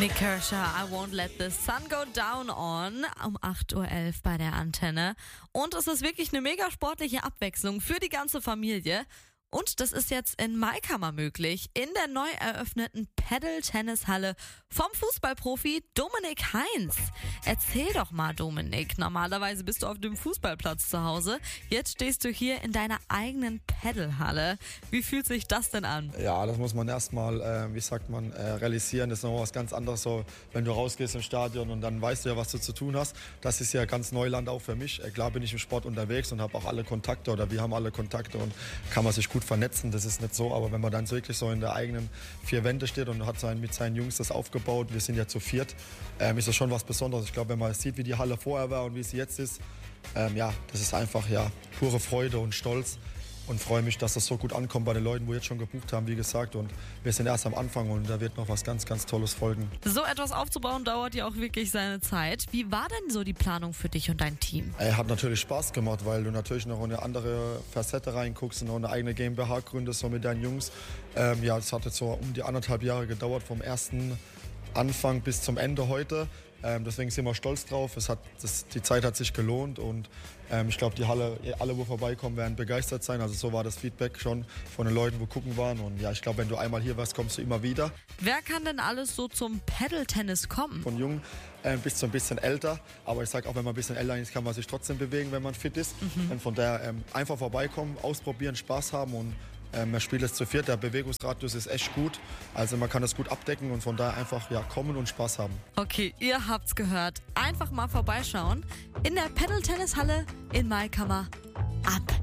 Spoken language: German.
Nik Kershaw, I Won't Let the Sun Go Down on, um 8.11 Uhr bei der Antenne. Und es ist wirklich eine mega sportliche Abwechslung für die ganze Familie. Und das ist jetzt in Maikammer möglich, in der neu eröffneten Paddle-Tennishalle vom Fußballprofi Dominik Heinz. Erzähl doch mal, Dominik, normalerweise bist du auf dem Fußballplatz zu Hause. Jetzt stehst du hier in deiner eigenen Paddlehalle. Wie fühlt sich das denn an? Ja, das muss man erstmal, realisieren. Das ist noch was ganz anderes, so, wenn du rausgehst im Stadion und dann weißt du ja, was du zu tun hast. Das ist ja ganz Neuland auch für mich. Klar bin ich im Sport unterwegs und habe auch alle Kontakte oder wir haben alle Kontakte und kann man sich gut vernetzen. Das ist nicht so, aber wenn man dann wirklich so in der eigenen vier Wände steht und hat mit seinen Jungs das aufgebaut, wir sind ja zu viert, ist das schon was Besonderes. Ich glaube, wenn man sieht, wie die Halle vorher war und wie sie jetzt ist, das ist einfach pure Freude und Stolz. Und freue mich, dass das so gut ankommt bei den Leuten, wo jetzt schon gebucht haben, wie gesagt. Und wir sind erst am Anfang und da wird noch was ganz, ganz Tolles folgen. So etwas aufzubauen dauert ja auch wirklich seine Zeit. Wie war denn so die Planung für dich und dein Team? Hat natürlich Spaß gemacht, weil du natürlich noch eine andere Facette reinguckst und noch eine eigene GmbH gründest, so mit deinen Jungs. Es hat jetzt so um die 1,5 Jahre gedauert, vom ersten Anfang bis zum Ende heute. Deswegen sind wir stolz drauf. Die Zeit hat sich gelohnt und ich glaube, die Halle, alle, wo vorbeikommen, werden begeistert sein. Also so war das Feedback schon von den Leuten, wo gucken waren. Und ja, ich glaube, wenn du einmal hier warst, kommst du immer wieder. Wer kann denn alles so zum Paddle-Tennis kommen? Von jung bis zu ein bisschen älter. Aber ich sage auch, wenn man ein bisschen älter ist, kann man sich trotzdem bewegen, wenn man fit ist. Und von daher einfach vorbeikommen, ausprobieren, Spaß haben und man spielt es zu viert, der Bewegungsradius ist echt gut, also man kann das gut abdecken und von daher einfach kommen und Spaß haben. Okay, ihr habt's gehört. Einfach mal vorbeischauen in der Paddle-Tennishalle in Maikammer. Ab